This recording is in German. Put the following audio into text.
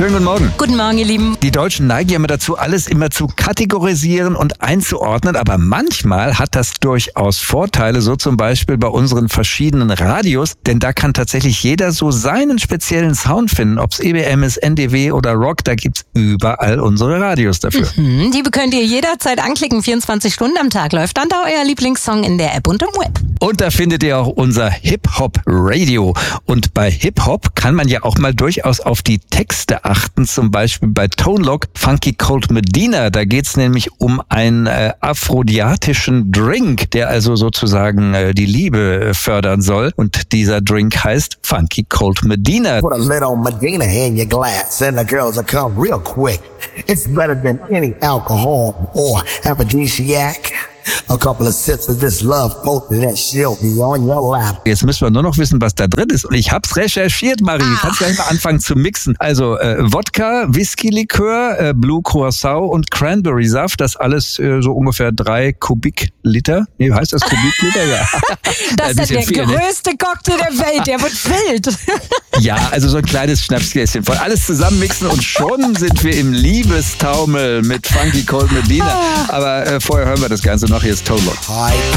Schönen guten Morgen. Guten Morgen, ihr Lieben. Die Deutschen neigen ja immer dazu, alles immer zu kategorisieren und einzuordnen, aber manchmal hat das durchaus Vorteile, so zum Beispiel bei unseren verschiedenen Radios, denn da kann tatsächlich jeder so seinen speziellen Sound finden, ob es EBM ist, NDW oder Rock, da gibt's überall unsere Radios dafür. Die könnt ihr jederzeit anklicken, 24 Stunden am Tag läuft dann da euer Lieblingssong in der App und im Web. Und da findet ihr auch unser Hip-Hop-Radio. Und bei Hip-Hop kann man ja auch mal durchaus auf die Texte achten, zum Beispiel bei Tone Loc, Funky Cold Medina. Da geht's nämlich um einen aphrodisiatischen Drink, der also sozusagen die Liebe fördern soll. Und dieser Drink heißt Funky Cold Medina. Put a little Medina in your glass and the girls will come real quick. It's better than any alcohol or aphrodisiac. A couple of sips of this love potion and she'll be on your lap. Jetzt müssen wir nur noch wissen, was da drin ist. Und ich hab's recherchiert, Marie. Kannst gleich mal anfangen zu mixen. Also Wodka, Whisky-Likör, Blue Curacao und Cranberry-Saft. Das alles so ungefähr 3 Kubikliter. Nee, heißt das Kubikliter? Ja. Das ist ja der größte Cocktail der Welt. Der wird wild. Ja, also so ein kleines Schnapsgläschen voll. Alles zusammen mixen und schon sind wir im Liebestaumel mit Funky Cold Medina. Aber vorher hören wir das Ganze noch. Hier ist Tone Loc.